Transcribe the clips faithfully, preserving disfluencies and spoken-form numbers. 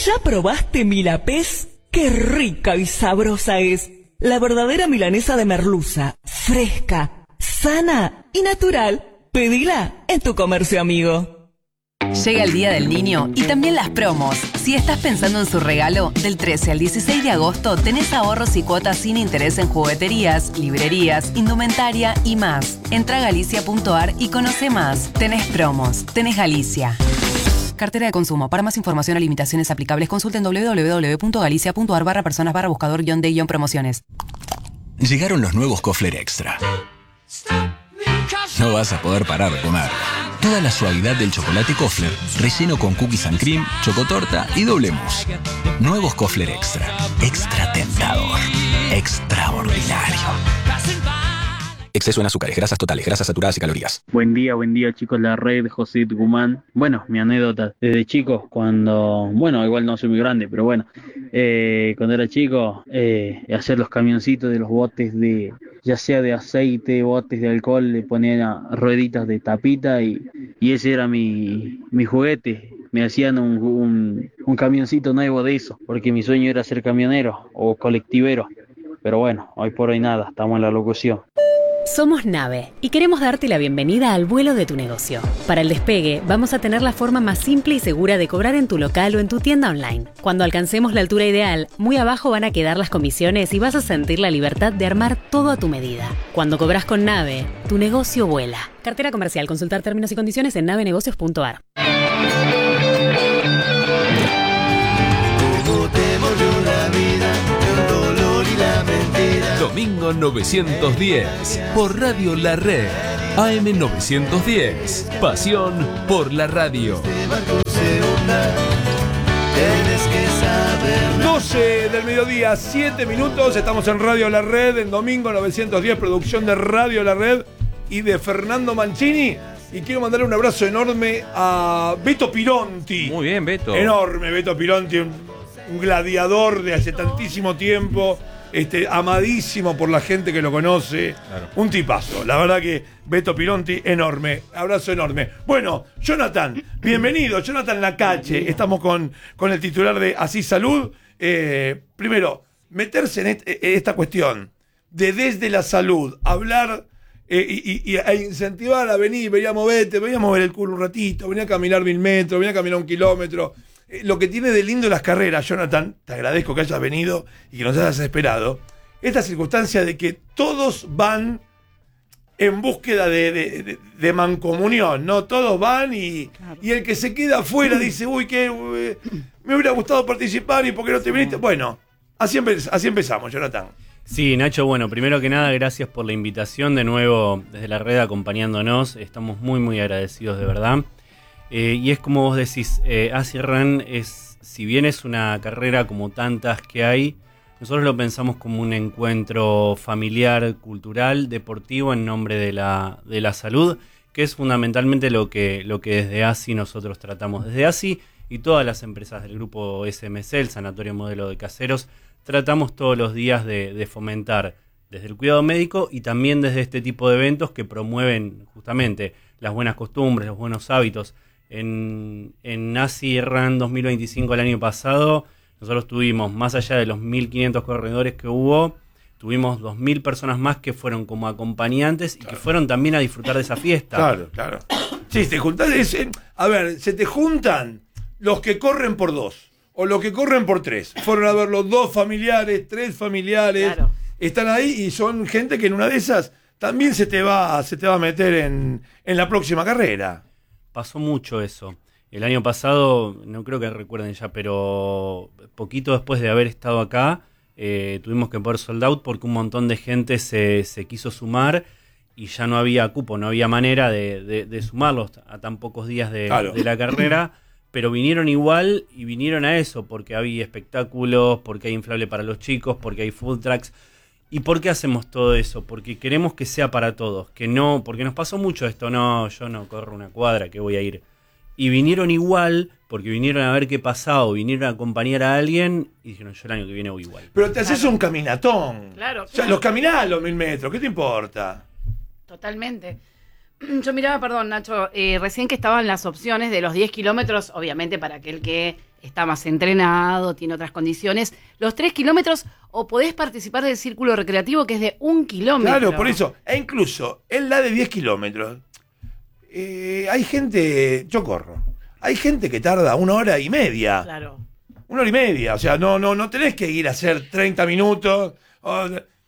¿Ya probaste Milapés? ¡Qué rica y sabrosa es! La verdadera milanesa de merluza, fresca, sana y natural. Pedila en tu comercio amigo. Llega el Día del Niño y también las promos. Si estás pensando en su regalo, del trece al dieciséis de agosto tenés ahorros y cuotas sin interés en jugueterías, librerías, indumentaria y más. Entra a galicia punto ar y conoce más. Tenés promos, tenés Galicia. Cartera de consumo. Para más información o limitaciones aplicables, consulten doble u doble u doble u punto galicia punto ar barra personas barra buscador guión de guión promociones. Llegaron los nuevos Kofler Extra. No vas a poder parar de comer. Toda la suavidad del chocolate Kofler, relleno con cookies and cream, chocotorta y doble mousse. Nuevos Kofler Extra. Extra tentador. Extraordinario. Exceso en azúcares, grasas totales, grasas saturadas y calorías. Buen día, buen día chicos, la red, José Tucumán. Bueno, mi anécdota desde chico, cuando, bueno, igual no soy muy grande, pero bueno, eh, cuando era chico, eh, hacer los camioncitos de los botes de, ya sea de aceite, botes de alcohol, le ponían rueditas de tapita y, y ese era mi, mi juguete. Me hacían un, un, un camioncito nuevo de eso, porque mi sueño era ser camionero o colectivero. Pero bueno, hoy por hoy nada, estamos en la locución. Somos Nave y queremos darte la bienvenida al vuelo de tu negocio. Para el despegue, vamos a tener la forma más simple y segura de cobrar en tu local o en tu tienda online. Cuando alcancemos la altura ideal, muy abajo van a quedar las comisiones y vas a sentir la libertad de armar todo a tu medida. Cuando cobras con Nave, tu negocio vuela. Cartera comercial. Consultar términos y condiciones en nave negocios punto ar. Domingo novecientos diez, por Radio La Red, A M novecientos diez, pasión por la radio. doce del mediodía, siete minutos, estamos en Radio La Red, en Domingo novecientos diez, producción de Radio La Red y de Fernando Mancini. Y quiero mandarle un abrazo enorme a Beto Pironti. Muy bien, Beto. Enorme, Beto Pironti, un, un gladiador de hace tantísimo tiempo. Este, amadísimo por la gente que lo conoce, claro. Un tipazo, la verdad que Beto Pironti, enorme, abrazo enorme. Bueno, Jonathan, bienvenido, Jonathan Lacache, estamos con, con el titular de Así Salud. Eh, primero, meterse en, et, en esta cuestión de desde la salud, hablar eh, y, y, y e incentivar a venir, venir a moverte, venir a mover el culo un ratito, venir a caminar mil metros, venir a caminar un kilómetro. Lo que tiene de lindo las carreras, Jonathan, te agradezco que hayas venido y que nos hayas esperado, esta circunstancia de que todos van en búsqueda de, de, de, de mancomunión, ¿no? Todos van y, claro. Y el que se queda afuera dice, uy, que uh, me hubiera gustado participar y por qué no te viniste. Bueno, así, empe- así empezamos, Jonathan. Sí, Nacho, bueno, primero que nada, gracias por la invitación de nuevo desde la red acompañándonos. Estamos muy, muy agradecidos de verdad. Eh, y es como vos decís, eh, Así Run es, si bien es una carrera como tantas que hay, nosotros lo pensamos como un encuentro familiar, cultural, deportivo en nombre de la, de la salud, que es fundamentalmente lo que, lo que desde Así nosotros tratamos. Desde Así y todas las empresas del grupo S M C, el Sanatorio Modelo de Caseros, tratamos todos los días de, de fomentar desde el cuidado médico y también desde este tipo de eventos que promueven justamente las buenas costumbres, los buenos hábitos. En, en Así Run dos mil veinticinco el año pasado, nosotros tuvimos, más allá de los mil quinientos corredores que hubo, tuvimos dos mil personas más que fueron como acompañantes y claro. Que fueron también a disfrutar de esa fiesta. Claro, claro. Sí, te juntas, es, a ver, se te juntan los que corren por dos o los que corren por tres. Fueron a ver los dos familiares, tres familiares, claro. Están ahí y son gente que en una de esas también se te va, se te va a meter en, en la próxima carrera. Pasó mucho eso. El año pasado, no creo que recuerden ya, pero poquito después de haber estado acá, eh, tuvimos que poner sold out porque un montón de gente se, se quiso sumar y ya no había cupo, no había manera de, de, de sumarlos a tan pocos días de, claro. de la carrera, pero vinieron igual y vinieron a eso, porque había espectáculos, porque hay inflable para los chicos, porque hay food trucks. ¿Y por qué hacemos todo eso? Porque queremos que sea para todos, que no, porque nos pasó mucho esto, no, yo no corro una cuadra, que voy a ir. Y vinieron igual, porque vinieron a ver qué pasaba, vinieron a acompañar a alguien, y dijeron, yo el año que viene voy igual. Pero te haces claro. un caminatón. Claro, claro. O sea, los caminás los mil metros, ¿qué te importa? Totalmente. yo miraba, perdón, Nacho, eh, recién que estaban las opciones de los diez kilómetros, obviamente para aquel que está más entrenado, tiene otras condiciones. Los tres kilómetros, o podés participar del círculo recreativo, que es de un kilómetro. Claro, por eso. E incluso en la de diez kilómetros, eh, hay gente, yo corro, hay gente que tarda una hora y media. Claro. Una hora y media, o sea, no, no, no tenés que ir a hacer treinta minutos. O,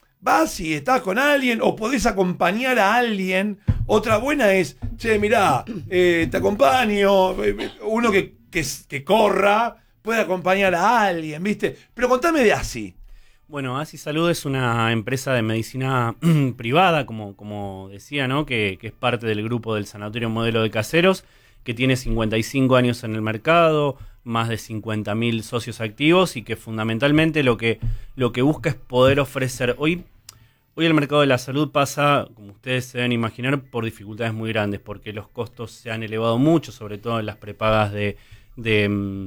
vas y estás con alguien, o podés acompañar a alguien. Otra buena es, che, mirá, eh, te acompaño. Uno que, que, que corra puede acompañar a alguien, ¿viste? Pero contame de ASI. Bueno, ASI Salud es una empresa de medicina privada, como, como decía, ¿no? Que, que es parte del grupo del Sanatorio Modelo de Caseros, que tiene cincuenta y cinco años en el mercado, más de cincuenta mil socios activos, y que fundamentalmente lo que, lo que busca es poder ofrecer. Hoy, hoy el mercado de la salud pasa, como ustedes se deben imaginar, por dificultades muy grandes, porque los costos se han elevado mucho, sobre todo en las prepagas de, de,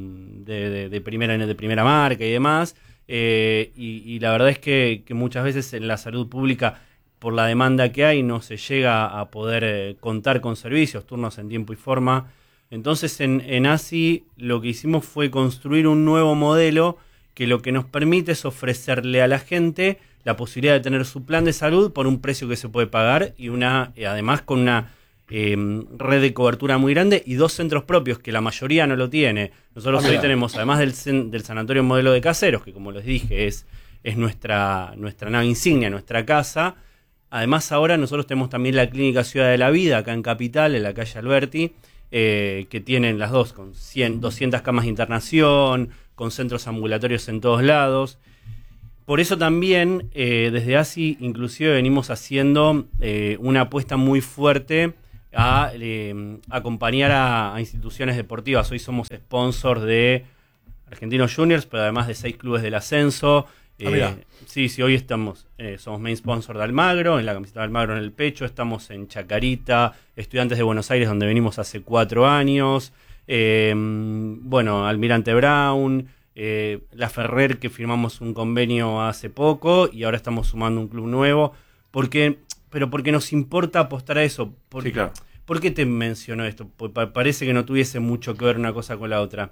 de, de, de, primera, de primera marca y demás. Eh, y, y la verdad es que, que muchas veces en la salud pública, por la demanda que hay, no se llega a poder eh, contar con servicios, turnos en tiempo y forma. Entonces en, en ASI lo que hicimos fue construir un nuevo modelo que lo que nos permite es ofrecerle a la gente la posibilidad de tener su plan de salud por un precio que se puede pagar, y una eh, además con una eh, red de cobertura muy grande y dos centros propios que la mayoría no lo tiene. Nosotros ah, hoy tenemos, además del, del Sanatorio Modelo de Caseros, que como les dije es, es nuestra, nuestra nave insignia, nuestra casa. Además ahora nosotros tenemos también la Clínica Ciudad de la Vida acá en Capital, en la calle Alberti, eh, que tienen las dos con cien, doscientas camas de internación, con centros ambulatorios en todos lados. Por eso también eh, desde ASI inclusive venimos haciendo eh, una apuesta muy fuerte a eh, acompañar a, a instituciones deportivas. Hoy somos sponsor de Argentinos Juniors, pero además de seis clubes del ascenso. Eh, ah, sí, sí, hoy estamos, eh, somos main sponsor de Almagro, en la camiseta de Almagro en el pecho. Estamos en Chacarita, Estudiantes de Buenos Aires, donde venimos hace cuatro años. Eh, bueno, Almirante Brown, eh, La Ferrer, que firmamos un convenio hace poco, y ahora estamos sumando un club nuevo. Porque, pero porque nos importa apostar a eso. Por, sí, claro. ¿Por qué te menciono esto? Porque parece que no tuviese mucho que ver una cosa con la otra.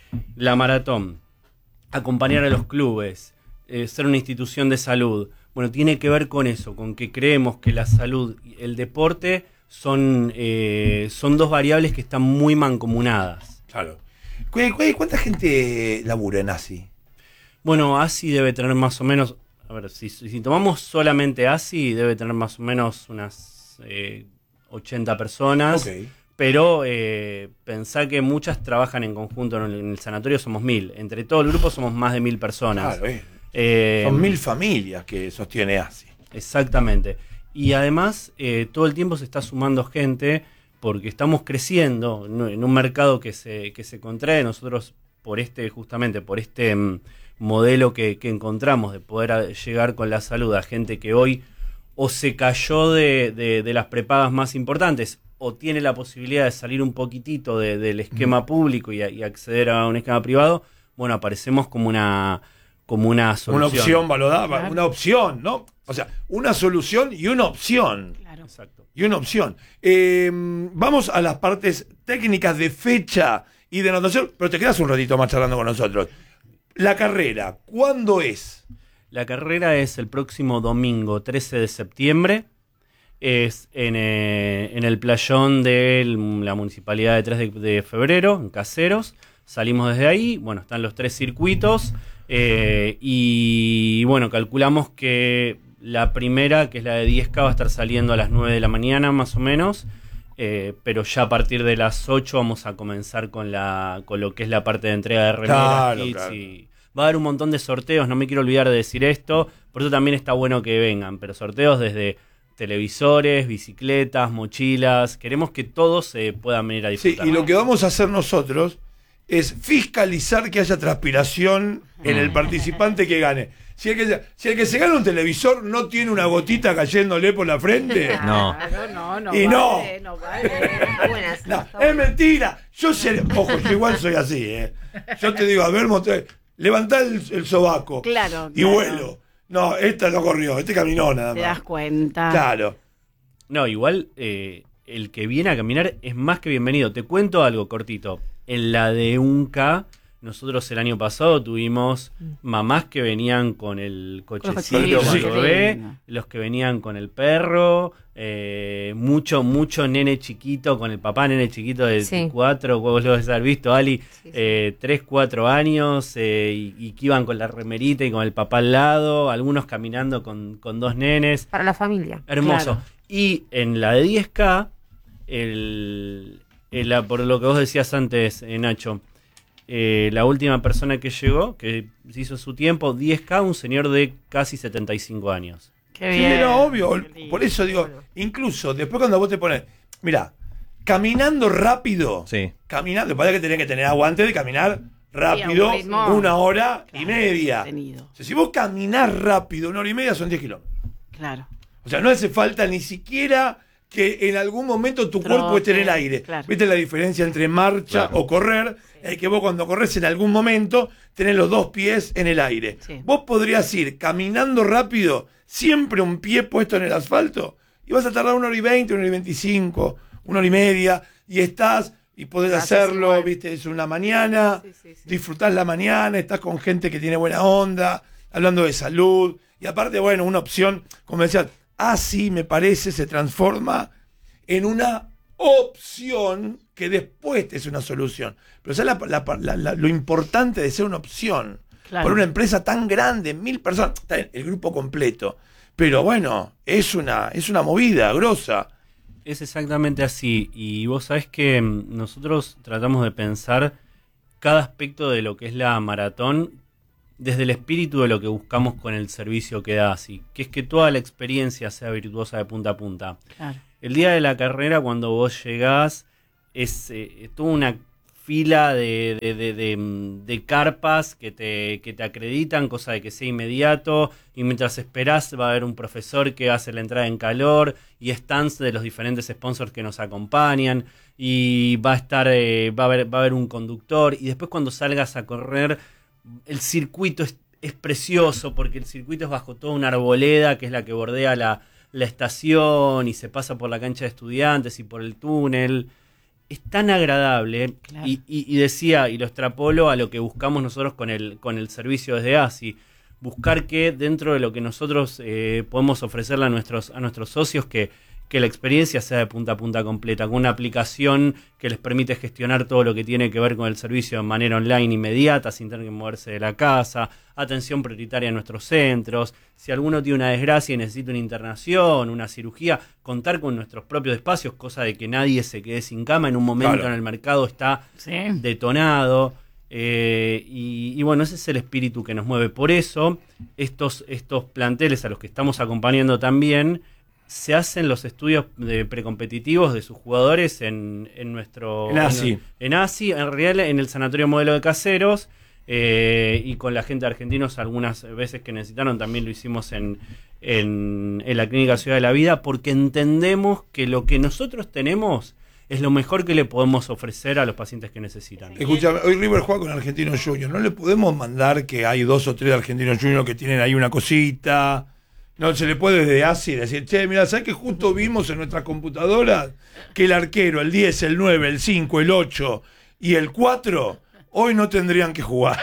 La maratón, acompañar a los clubes, Eh, ser una institución de salud, bueno, tiene que ver con eso, con que creemos que la salud y el deporte son, eh, son dos variables que están muy mancomunadas. Claro. ¿Cuánta gente labura en ASI? Bueno, ASI debe tener más o menos, a ver, si, si tomamos solamente ASI, debe tener más o menos unas eh, ochenta personas. Okay. Pero eh, pensá que muchas trabajan en conjunto. En el, en el sanatorio somos mil. Entre todo el grupo somos más de mil personas. Claro, eh. Eh, Son mil familias que sostiene ASI. Exactamente. Y además, eh, todo el tiempo se está sumando gente, porque estamos creciendo en un mercado que se, que se contrae. Nosotros, por este, justamente por este um, modelo que, que encontramos de poder a, llegar con la salud a gente que hoy o se cayó de, de, de las prepagas más importantes, o tiene la posibilidad de salir un poquitito de, del esquema mm. público y, y acceder a un esquema privado, bueno, aparecemos como una... como una solución. Una opción valorada, claro. Una opción, ¿no? O sea, una solución y una opción. Claro. Exacto. Y una opción. Eh, vamos a las partes técnicas de fecha y de anotación, pero te quedas un ratito más charlando con nosotros. La carrera, ¿cuándo es? La carrera es el próximo domingo, trece de septiembre. Es en, eh, en el playón de la Municipalidad de tres de febrero, en Caseros. Salimos desde ahí, bueno, están los tres circuitos. Eh, y bueno, calculamos que la primera, que es la de diez K, va a estar saliendo a las nueve de la mañana más o menos, eh, pero ya a partir de las ocho vamos a comenzar con la con lo que es la parte de entrega de remeras, claro, kits, claro. Y va a haber un montón de sorteos. No me quiero olvidar de decir esto, por eso también está bueno que vengan, pero sorteos desde televisores, bicicletas, mochilas. Queremos que todos eh, puedan venir a disfrutar. Sí, y lo que vamos a hacer nosotros es fiscalizar que haya transpiración en el participante que gane. Si el que, si el que se gana un televisor no tiene una gotita cayéndole por la frente. No. No, no, y vale, no. no vale. Buenas, No, es mentira. Yo sé, ojo, yo igual soy así, ¿eh? Yo te digo, a ver, monté, levantá el, el sobaco. Claro. Y claro. vuelo. No, esta no corrió, este caminó nada más. Te das cuenta. Claro. No, igual, eh, el que viene a caminar es más que bienvenido. Te cuento algo cortito. En la de un K, nosotros el año pasado tuvimos mamás que venían con el cochecito con el bebé, los que venían con el perro, eh, mucho, mucho nene chiquito, con el papá nene chiquito de Sí. cuatro, vos lo debes haber visto, Ali, Sí, sí. eh, tres, cuatro años, eh, y, y que iban con la remerita y con el papá al lado, algunos caminando con, con dos nenes. Para la familia. Hermoso. Claro. Y en la de diez K, el, el- la- por lo que vos decías antes, eh, Nacho, eh, la última persona que llegó, que se hizo su tiempo, diez K, un señor de casi setenta y cinco años. Qué Sí, bien. era obvio. Qué lindo. Por eso digo, incluso después cuando vos te pones, mira, caminando rápido, Sí. caminando, para que tenés que tener aguante de caminar rápido Sí, a un ritmo. una hora y Claro, media. sostenido. O sea, si vos caminás rápido una hora y media son diez kilómetros. Claro. O sea, no hace falta ni siquiera que en algún momento tu Trote, cuerpo esté en el aire. claro. ¿Viste la diferencia entre marcha Claro. o correr? Es que vos cuando corres en algún momento tenés los dos pies en el aire. Sí. Vos podrías ir caminando rápido, siempre un pie puesto en el asfalto, y vas a tardar una hora y veinte, una hora y veinticinco, una hora y media, y estás, y podés Haces hacerlo, igual. viste, es una mañana, Sí, sí, sí. disfrutás la mañana, estás con gente que tiene buena onda, hablando de salud, y aparte, bueno, una opción, como decías, así me parece, se transforma en una opción que después es una solución. Pero ¿sabes la- la- la- la- lo importante de ser una opción? Claro. Por una empresa tan grande, mil personas, está bien, el grupo completo. Pero bueno, es una, es una movida grosa. Es exactamente así. Y vos sabés que mm, nosotros tratamos de pensar cada aspecto de lo que es la maratón desde el espíritu de lo que buscamos con el servicio que da así, que es que toda la experiencia sea virtuosa de punta a punta. Claro. El día de la carrera, cuando vos llegás, es eh, toda una fila de, de, de, de, mm, de carpas que te, que te acreditan, cosa de que sea inmediato, y mientras esperás va a haber un profesor que hace la entrada en calor, y stands de los diferentes sponsors que nos acompañan, y va a estar, eh, va a haber, va a haber un conductor, y después cuando salgas a correr, el circuito es, es precioso, porque el circuito es bajo toda una arboleda, que es la que bordea la, la estación, y se pasa por la cancha de estudiantes y por el túnel. Es tan agradable, Claro. y, y- y decía, y lo extrapolo a lo que buscamos nosotros con el, con el servicio desde A S I, buscar que dentro de lo que nosotros eh, podemos ofrecerle a nuestros, a nuestros socios, que, que la experiencia sea de punta a punta completa, con una aplicación que les permite gestionar todo lo que tiene que ver con el servicio de manera online inmediata, sin tener que moverse de la casa, atención prioritaria a nuestros centros, si alguno tiene una desgracia y necesita una internación, una cirugía, contar con nuestros propios espacios, cosa de que nadie se quede sin cama, en un momento Claro. en el mercado está Sí. detonado. Eh, y, y bueno, ese es el espíritu que nos mueve. Por eso, estos, estos planteles a los que estamos acompañando también, se hacen los estudios de precompetitivos de sus jugadores en, en nuestro... En A S I. En, en A S I, en realidad en el Sanatorio Modelo de Caseros, eh, y con la gente de Argentinos algunas veces que necesitaron, también lo hicimos en, en, en la Clínica Ciudad de la Vida, porque entendemos que lo que nosotros tenemos es lo mejor que le podemos ofrecer a los pacientes que necesitan. Escuchame, hoy River juega con Argentinos Juniors. ¿No le podemos mandar que hay dos o tres de Argentinos Juniors que tienen ahí una cosita? No se le puede desde así decir, che, mira, ¿sabes que justo vimos en nuestras computadoras que el arquero, el diez, el nueve, el cinco, el ocho y el cuatro hoy no tendrían que jugar?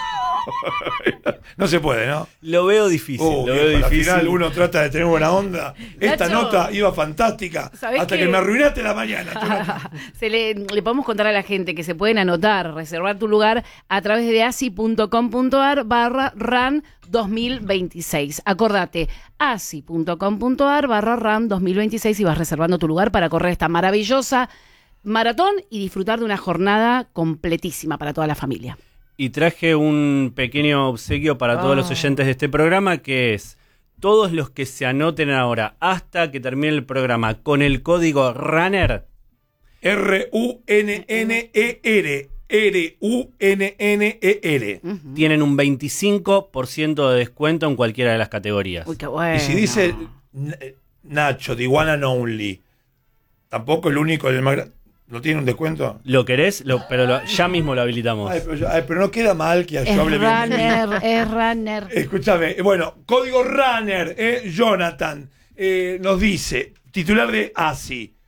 No se puede, ¿no? Lo veo difícil, Uh, lo bien, veo para difícil. Al final uno trata de tener buena onda. Esta Nacho, nota iba fantástica ¿sabés hasta qué? que me arruinaste la mañana. Se le, le podemos contar a la gente que se pueden anotar, reservar tu lugar a través de asi.com.ar barra RAN dos mil veintiséis. Acordate, asi.com.ar barra RAN dos mil veintiséis y vas reservando tu lugar para correr esta maravillosa maratón y disfrutar de una jornada completísima para toda la familia. Y traje un pequeño obsequio para todos los oyentes de este programa, que es todos los que se anoten ahora hasta que termine el programa con el código RUNNER. R U N N E R. R U N N E R. Uh-huh. Tienen un veinticinco por ciento de descuento en cualquiera de las categorías. Uy, qué bueno. Y si dice N- Nacho, de One and Only, tampoco el único, el más gra- ¿no tiene un descuento? ¿Lo querés? Lo- pero lo- ya mismo lo habilitamos. Ay, pero, yo- ay, pero no queda mal que yo Es hable bien de mí. runner, es runner. Escúchame, bueno, código runner, eh, Jonathan, eh, nos dice, titular de A S I,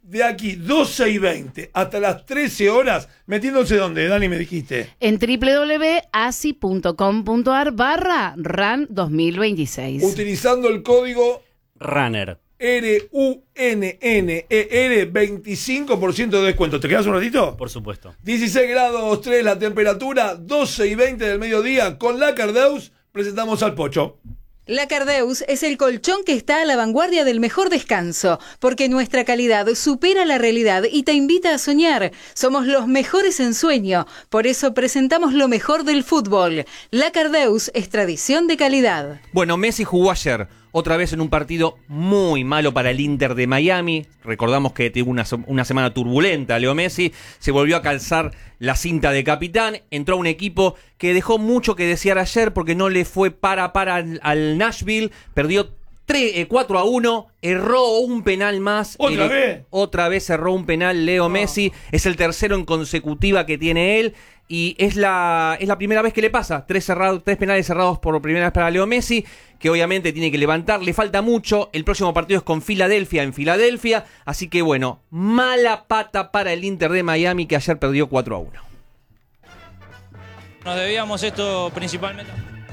de aquí doce y veinte hasta las trece horas, metiéndose donde, Dani, me dijiste. En www.asi.com.ar barra RAN dos mil veintiséis. Utilizando el código Runner. R U N N E R, veinticinco por ciento de descuento. ¿Te quedas un ratito? Por supuesto. dieciséis grados tres la temperatura, doce y veinte del mediodía. Con la Cardeus presentamos al Pocho. La Cardeus es el colchón que está a la vanguardia del mejor descanso, porque nuestra calidad supera la realidad y te invita a soñar. Somos los mejores en sueño, por eso presentamos lo mejor del fútbol. La Cardeus es tradición de calidad. Bueno, Messi jugó ayer, otra vez en un partido muy malo para el Inter de Miami. Recordamos que tuvo una, una semana turbulenta Leo Messi, se volvió a calzar la cinta de capitán, entró a un equipo que dejó mucho que desear ayer porque no le fue para para al, al Nashville, perdió tres, eh, cuatro a uno, erró un penal más. ¿Otra el, vez? Otra vez erró un penal Leo oh. Messi, es el tercero en consecutiva que tiene él. Y es la, es la primera vez que le pasa, tres, cerrados, tres penales cerrados por primera vez para Leo Messi, que obviamente tiene que levantar, le falta mucho, el próximo partido es con Filadelfia en Filadelfia, así que bueno, mala pata para el Inter de Miami que ayer perdió cuatro a uno. Nos debíamos esto principalmente.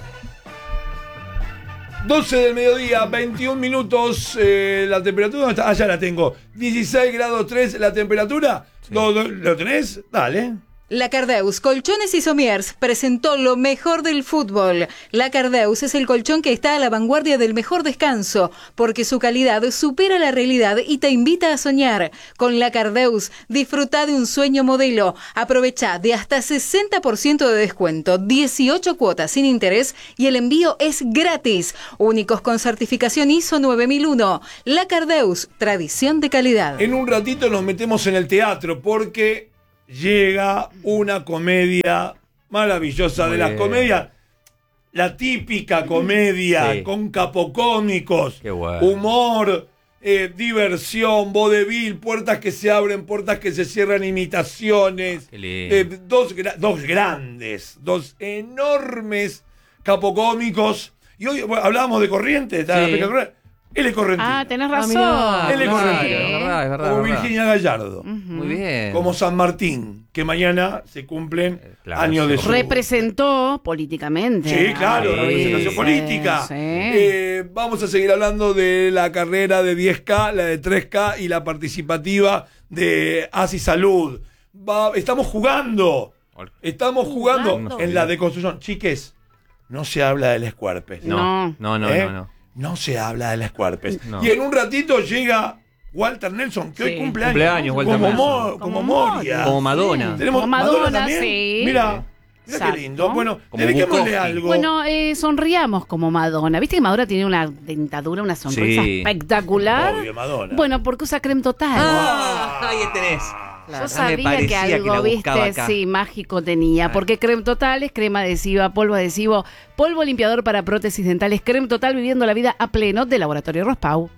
doce del mediodía, veintiún minutos, eh, la temperatura, ¿dónde está? Ah, ya la tengo, dieciséis grados tres la temperatura, sí. ¿Lo, lo, ¿Lo tenés? Dale. La Cardeus Colchones y Somiers presentó lo mejor del fútbol. La Cardeus es el colchón que está a la vanguardia del mejor descanso, porque su calidad supera la realidad y te invita a soñar. Con La Cardeus, disfruta de un sueño modelo. Aprovecha de hasta sesenta por ciento de descuento, dieciocho cuotas sin interés y el envío es gratis. Únicos con certificación I S O nueve mil uno. La Cardeus, tradición de calidad. En un ratito nos metemos en el teatro porque llega una comedia maravillosa. Muy de las bien. Comedias, la típica comedia sí. con capocómicos, bueno. humor, eh, diversión, vodevil, puertas que se abren, puertas que se cierran, imitaciones, eh, dos, dos grandes, dos enormes capocómicos. Y hoy bueno, hablábamos de Corrientes, sí. Él es correntino. Ah, tenés razón. Ah, Él es no, correntino. Es verdad, es verdad, como es verdad. Virginia Gallardo. Uh-huh. Muy bien. Como San Martín, que mañana se cumplen eh, claro, años de su... Representó políticamente. Sí, claro, sí, representación sí, política. Sí. Eh, vamos a seguir hablando de la carrera de diez K, la de tres K y la participativa de Asi Salud. Va, estamos jugando. Estamos jugando, jugando en la deconstrucción. Chiques, no se habla del Escuarpes. No, no, no, ¿Eh? no, no. No se habla del Escuarpes. No. Y en un ratito llega Walter Nelson, que sí. hoy cumple años. Cumpleaños, Walter como, Nelson. Mo, como, como Moria. Como Madonna. Sí. Tenemos como Madonna, Madonna también. Sí. Mira, mira qué lindo. Bueno, dediquémosle algo. Bueno, eh, sonriamos como Madonna. ¿Viste que Madonna tiene una dentadura, una sonrisa sí. espectacular? Obvio, Madonna. Bueno, porque usa creme total. Ah, ahí tenés. Claro. Yo sabía que algo, que viste, sí, mágico tenía. Porque Creme Total es crema adhesiva, polvo adhesivo, polvo limpiador para prótesis dentales. Creme Total, viviendo la vida a pleno, de Laboratorio Rospau.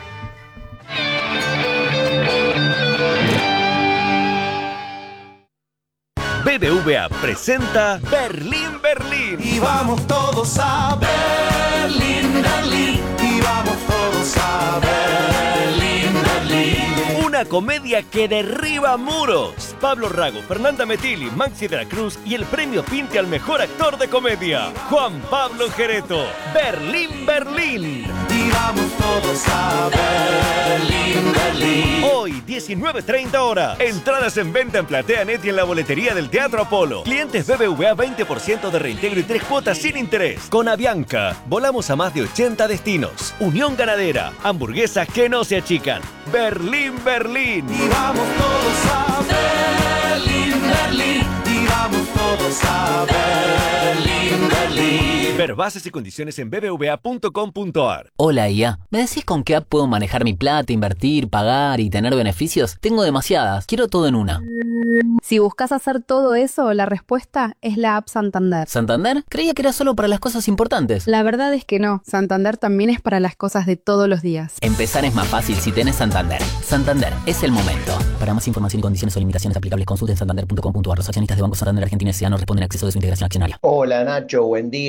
B B V A presenta Berlín, Berlín. Y vamos todos a Berlín, Berlín. Y vamos todos a Berlín, Berlín. Una comedia que derriba muros. Pablo Rago, Fernanda Metilli, Maxi de la Cruz y el premio Pinte al mejor actor de comedia, Juan Pablo Gereto. Berlín, Berlín. Y vamos todos a Berlín, Berlín. Hoy, diecinueve treinta horas. Entradas en venta en PlateaNet y en la boletería del Teatro Apolo. Clientes B B V A veinte por ciento de reintegro y tres cuotas sin interés. Con Avianca, volamos a más de ochenta destinos. Unión Ganadera, hamburguesas que no se achican. Berlín, Berlín. Y vamos todos a Berlín, Berlín. Y vamos todos a Berlín, Berlín. Ver bases y condiciones en b b v a punto com punto a r. Hola I A, ¿me decís con qué app puedo manejar mi plata, invertir, pagar y tener beneficios? Tengo demasiadas, quiero todo en una. Si buscas hacer todo eso, la respuesta es la app Santander. ¿Santander? Creía que era solo para las cosas importantes. La verdad es que no, Santander también es para las cosas de todos los días. Empezar es más fácil si tenés Santander. Santander, es el momento. Para más información y condiciones o limitaciones aplicables, consulte en santander punto com punto a r. Los accionistas de Banco Santander Argentina S A no responden a acceso de su integración accionaria. Hola Nacho, buen día, ¿cómo estás?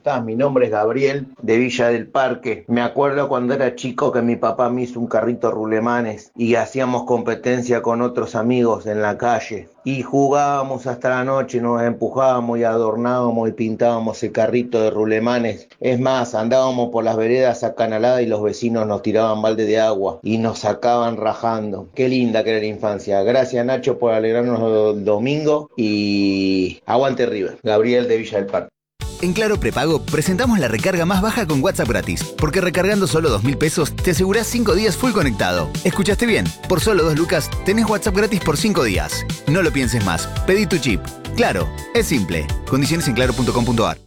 estás? Mi nombre es Gabriel, de Villa del Parque. Me acuerdo cuando era chico que mi papá me hizo un carrito rulemanes y hacíamos competencia con otros amigos en la calle. Y jugábamos hasta la noche, nos empujábamos y adornábamos y pintábamos el carrito de rulemanes. Es más, andábamos por las veredas acanaladas y los vecinos nos tiraban balde de agua y nos sacaban rajando. Qué linda que era la infancia. Gracias, Nacho, por alegrarnos el domingo y aguante River. Gabriel de Villa del Parque. En Claro Prepago presentamos la recarga más baja con WhatsApp gratis, porque recargando solo dos mil pesos te asegurás cinco días full conectado. ¿Escuchaste bien? Por solo dos lucas tenés WhatsApp gratis por cinco días. No lo pienses más, pedí tu chip. Claro, es simple. Condiciones en claro punto com punto a r.